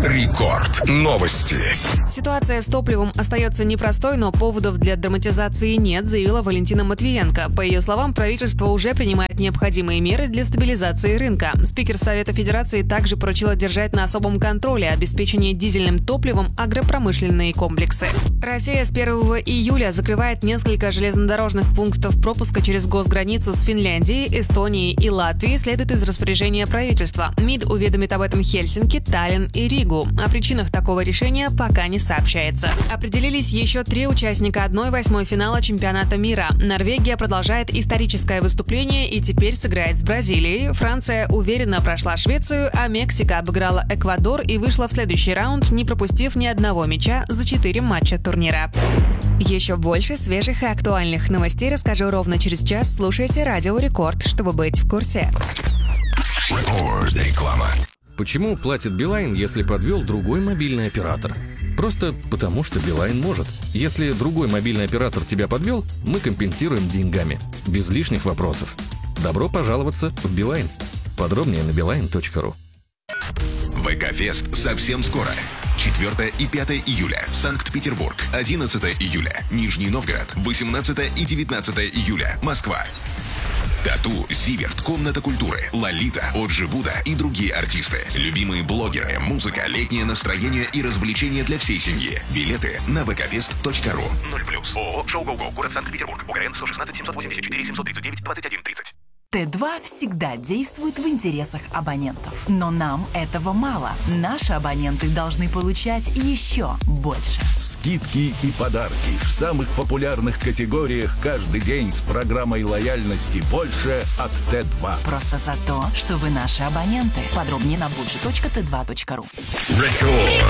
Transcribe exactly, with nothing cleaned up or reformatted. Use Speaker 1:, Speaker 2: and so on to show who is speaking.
Speaker 1: Рекорд. Новости.
Speaker 2: Ситуация с топливом остается непростой, но поводов для драматизации нет, заявила Валентина Матвиенко. По ее словам, правительство уже принимает необходимые меры для стабилизации рынка. Спикер Совета Федерации также поручила держать на особом контроле обеспечение дизельным топливом агропромышленные комплексы. Россия с первого июля закрывает несколько железнодорожных пунктов пропуска через госграницу с Финляндией, Эстонией и Латвией, следует из распоряжения правительства. МИД уведомит об этом Хельсинки, Таллин и Ригу. О причинах такого решения пока не сообщается. Определились еще три участника одной восьмой финала чемпионата мира. Норвегия продолжает историческое выступление и теперь сыграет с Бразилией. Франция уверенно прошла Швецию, а Мексика обыграла Эквадор и вышла в следующий раунд, не пропустив ни одного мяча за четыре матча турнира. Еще больше свежих и актуальных новостей расскажу ровно через час. Слушайте Радио Рекорд, чтобы быть в курсе.
Speaker 1: Рекорд. Реклама.
Speaker 3: Почему платит Билайн, если подвел другой мобильный оператор? Просто потому, что Билайн может. Если другой мобильный оператор тебя подвел, мы компенсируем деньгами. Без лишних вопросов. Добро пожаловаться в Билайн. Подробнее на билайн точка ру.
Speaker 1: ВК-фест совсем скоро. четвёртое и пятое июля. Санкт-Петербург. одиннадцатое июля. Нижний Новгород. восемнадцатое и девятнадцатое июля. Москва. Тату, Зиверт, Комната культуры, Лолита, Оджи Буда и другие артисты. Любимые блогеры, музыка, летнее настроение и развлечения для всей семьи. Билеты на вэ ка фест точка ру. ноль плюс. ООО «Шоу Го-Го», город Санкт-Петербург. УГРН сто шестнадцать семьсот восемьдесят четыре семьсот тридцать девять двадцать один тридцать.
Speaker 4: Т два всегда действует в интересах абонентов. Но нам этого мало. Наши абоненты должны получать еще больше.
Speaker 5: Скидки и подарки в самых популярных категориях каждый день с программой лояльности «Больше» от Т два.
Speaker 4: Просто за то, что вы наши абоненты. Подробнее на буджи точка тэ два точка ру.
Speaker 1: Рекорд.